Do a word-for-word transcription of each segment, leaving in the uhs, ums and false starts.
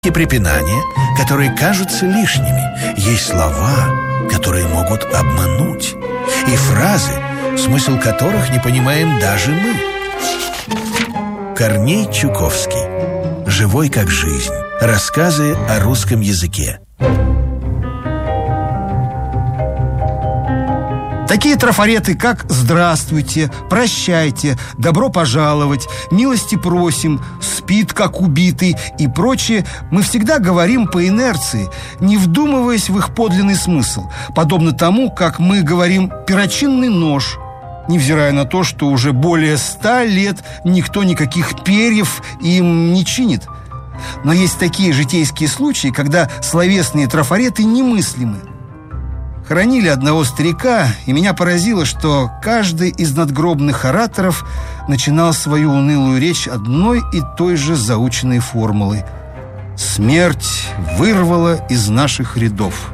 и препинания, которые кажутся лишними. Есть слова, которые могут обмануть, и фразы, смысл которых не понимаем даже мы. Корней Чуковский. «Живой как жизнь. Рассказы о русском языке». Такие трафареты, как «Здравствуйте», «Прощайте», «Добро пожаловать», «Милости просим», «Спит, как убитый» и прочее, мы всегда говорим по инерции, не вдумываясь в их подлинный смысл, подобно тому, как мы говорим «перочинный нож», невзирая на то, что уже более ста лет никто никаких перьев им не чинит. Но есть такие житейские случаи, когда словесные трафареты немыслимы. Хоронили одного старика, и меня поразило, что каждый из надгробных ораторов начинал свою унылую речь одной и той же заученной формулой: «Смерть вырвала из наших рядов».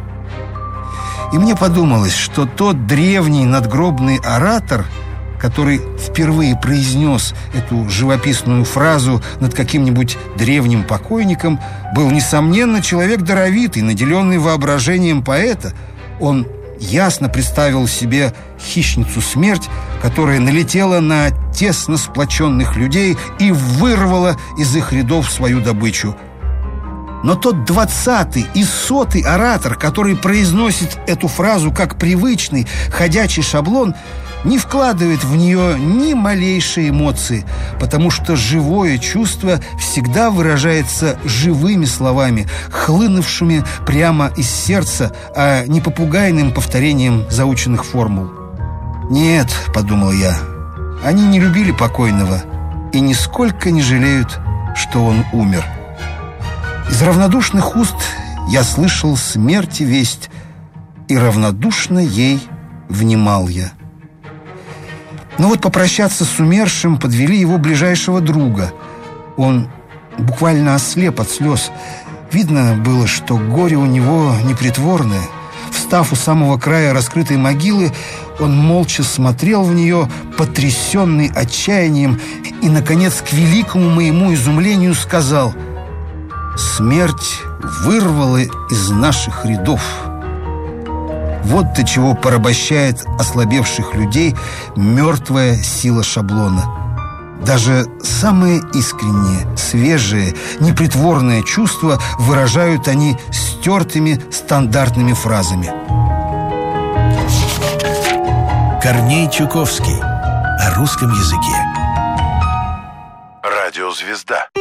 И мне подумалось, что тот древний надгробный оратор, который впервые произнес эту живописную фразу над каким-нибудь древним покойником, был, несомненно, человек даровитый, наделенный воображением поэта. Он ясно представил себе хищницу смерть, которая налетела на тесно сплоченных людей и вырвала из их рядов свою добычу. Но тот двадцатый и сотый оратор, который произносит эту фразу как привычный ходячий шаблон, не вкладывает в нее ни малейшей эмоции, потому что живое чувство всегда выражается живыми словами, хлынувшими прямо из сердца, а не попугайным повторением заученных формул. «Нет», — подумал я, — «они не любили покойного и нисколько не жалеют, что он умер». Из равнодушных уст я слышал смерти весть, и равнодушно ей внимал я. Но вот попрощаться с умершим подвели его ближайшего друга. Он буквально ослеп от слез. Видно было, что горе у него непритворное. Встав у самого края раскрытой могилы, он молча смотрел в нее, потрясенный отчаянием, и, наконец, к великому моему изумлению сказал: «Смерть вырвала из наших рядов». Вот до чего порабощает ослабевших людей мертвая сила шаблона. Даже самые искренние, свежие, непритворные чувства выражают они стертыми стандартными фразами. Корней Чуковский. О русском языке. Радиозвезда.